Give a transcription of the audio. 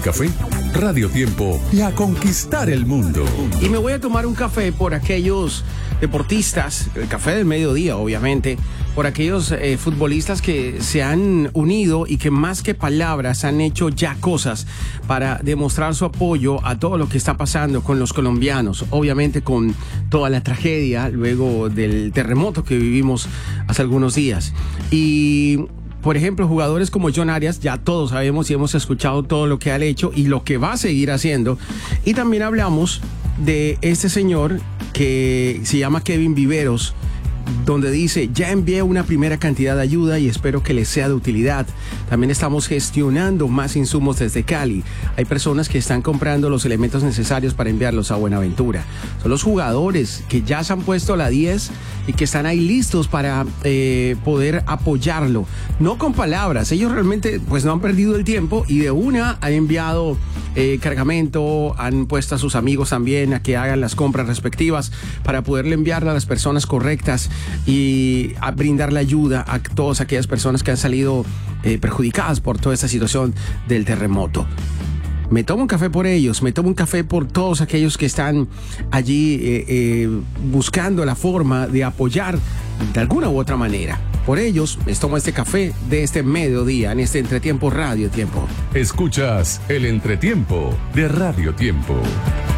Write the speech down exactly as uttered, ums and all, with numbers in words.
café? Radio Tiempo y a conquistar el mundo. Y me voy a tomar un café por aquellos deportistas, el café del mediodía, obviamente, por aquellos eh, futbolistas que se han unido y que más que palabras han hecho ya cosas para demostrar su apoyo a todo lo que está pasando con los colombianos, obviamente con toda la tragedia luego del terremoto que vivimos hace algunos días. Y por ejemplo, jugadores como John Arias, ya todos sabemos y hemos escuchado todo lo que ha hecho y lo que va a seguir haciendo. Y también hablamos de este señor que se llama Kevin Viveros, donde dice: ya envié una primera cantidad de ayuda y espero que les sea de utilidad. También estamos gestionando más insumos desde Cali. Hay personas que están comprando los elementos necesarios para enviarlos a Buenaventura. Son los jugadores que ya se han puesto a la diez y que están ahí listos para eh, poder apoyarlo. No con palabras, ellos realmente pues no han perdido el tiempo y de una han enviado eh, cargamento, han puesto a sus amigos también a que hagan las compras respectivas para poderle enviarla a las personas correctas y a brindarle ayuda a todas aquellas personas que han salido eh, perjudicadas por toda esta situación del terremoto. Me tomo un café por ellos, me tomo un café por todos aquellos que están allí eh, eh, buscando la forma de apoyar de alguna u otra manera. Por ellos, les tomo este café de este mediodía en este Entretiempo Radio Tiempo. Escuchas el Entretiempo de Radio Tiempo.